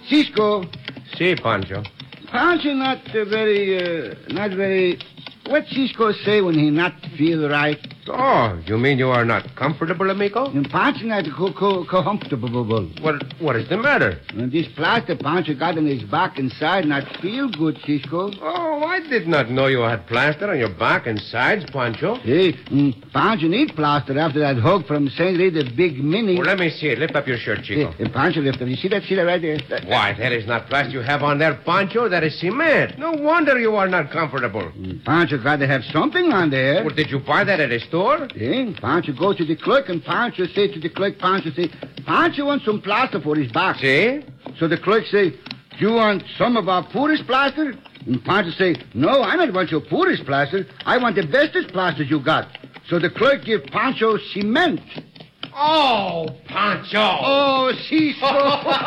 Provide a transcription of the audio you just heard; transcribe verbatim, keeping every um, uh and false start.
Cisco. Si, Pancho. Pancho not uh, very, uh, not very... What Cisco say when he not feel right? Oh, you mean you are not comfortable, amigo? And Pancho not co- co- comfortable. What, what is the matter? And this plaster Pancho got on his back and side not feel good, Cisco. Oh, I did not know you had plaster on your back and sides, Pancho. Hey, mm, Pancho need plaster after that hug from Saint Louis, the big mini. Well, let me see it. Lift up your shirt, Chico. Hey, Pancho lift up. You see that? See that right there? That- Why, that is not plaster you have on there, Pancho. That is cement. No wonder you are not comfortable. Mm, Pancho got to have something on there. Well, did you buy that at a store? Hey, Pancho go to the clerk and Pancho say to the clerk, Pancho say, Pancho wants some plaster for his back. See? So the clerk say, do you want some of our poorest plaster? And Pancho say, no, I don't want your poorest plaster. I want the bestest plaster you got. So the clerk give Pancho cement. Oh, Pancho. Oh, see so.